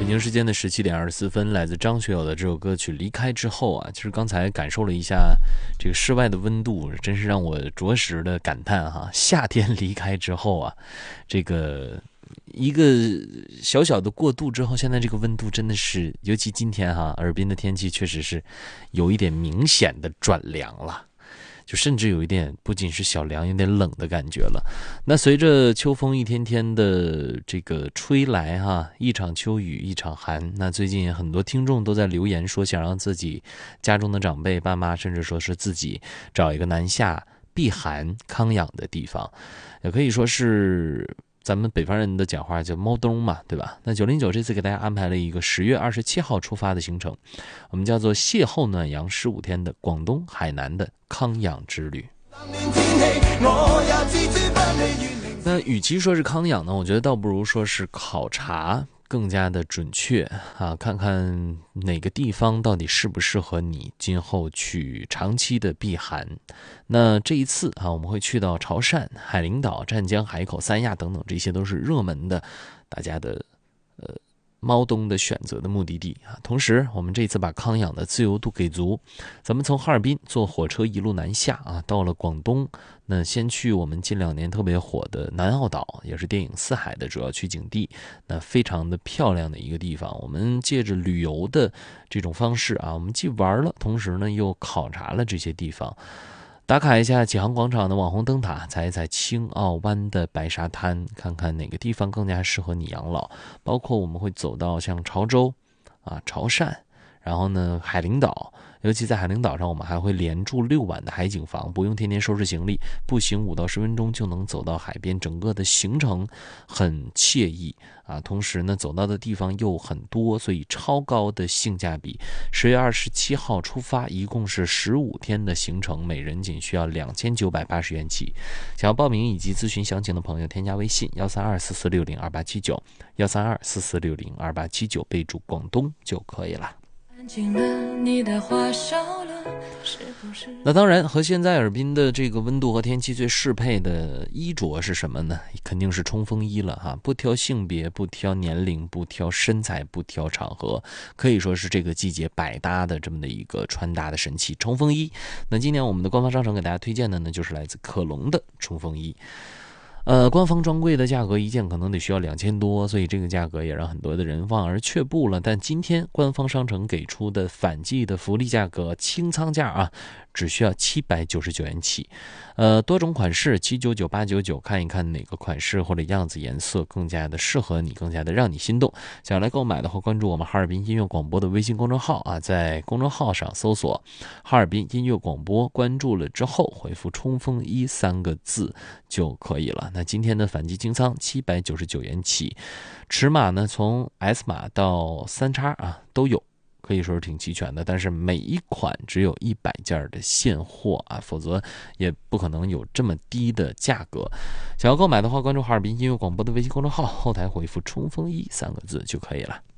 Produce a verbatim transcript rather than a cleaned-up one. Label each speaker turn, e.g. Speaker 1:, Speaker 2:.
Speaker 1: 北京时间的十七点二十四分，来自张学友的这首歌曲《离开之后》啊，其实刚才感受了一下这个室外的温度，真是让我着实的感叹哈，夏天离开之后啊，这个一个小小的过渡之后，现在这个温度真的是，尤其今天哈，尔滨的天气确实是有一点明显的转凉了。就甚至有一点不仅是小凉，有点冷的感觉了。那随着秋风一天天的这个吹来哈，一场秋雨一场寒。那最近很多听众都在留言说，想让自己家中的长辈、爸妈，甚至说是自己找一个南下避寒康养的地方，也可以说是咱们北方人的讲话叫猫冬嘛，对吧？那九零九这次给大家安排了一个十月二十七号出发的行程，我们叫做邂逅暖阳十五天的广东海南的康养之旅。那与其说是康养呢，我觉得倒不如说是考察更加的准确啊，看看哪个地方到底适不适合你今后去长期的避寒。那这一次啊，我们会去到潮汕、海陵岛、湛江、海口、三亚等等，这些都是热门的大家的呃猫冬的选择的目的地啊。同时我们这次把康养的自由度给足，咱们从哈尔滨坐火车一路南下啊，到了广东，那先去我们近两年特别火的南澳岛，也是电影《四海》的主要取景地，那非常的漂亮的一个地方。我们借着旅游的这种方式啊，我们既玩了，同时呢又考察了这些地方，打卡一下启航广场的网红灯塔，踩一踩青澳湾的白沙滩，看看哪个地方更加适合你养老。包括我们会走到像潮州啊、潮汕，然后呢海陵岛，尤其在海陵岛上，我们还会连住六晚的海景房，不用天天收拾行李，步行五到十分钟就能走到海边，整个的行程很惬意啊。同时呢，走到的地方又很多，所以超高的性价比。十月二十七号出发，一共是十五天的行程，每人仅需要两千九百八十元起。想要报名以及咨询详情的朋友，添加微信幺三二四四六零二八七九幺三二四四六零二八七九，备注广东就可以了。那当然，和现在尔滨的这个温度和天气最适配的衣着是什么呢？肯定是冲锋衣了哈！不挑性别，不挑年龄，不挑身材，不挑场合，可以说是这个季节百搭的这么的一个穿搭的神器——冲锋衣。那今年我们的官方商城给大家推荐的呢，就是来自可隆的冲锋衣。呃，官方专柜的价格一件可能得需要两千多，所以这个价格也让很多的人望而却步了。但今天官方商城给出的反季的福利价格，清仓价啊，只需要七百九十九元起。呃，多种款式七九九八九九，看一看哪个款式或者样子颜色更加的适合你，更加的让你心动。想要来购买的话，关注我们哈尔滨音乐广播的微信公众号啊，在公众号上搜索哈尔滨音乐广播，关注了之后回复冲锋衣三个字就可以了。那今天的反季清仓七百九十九元起，尺码呢从 S 码到三叉啊都有，可以说是挺齐全的，但是每一款只有一百件的现货啊，否则也不可能有这么低的价格。想要购买的话，关注哈尔滨音乐广播的微信公众号，后台回复冲锋衣三个字就可以了。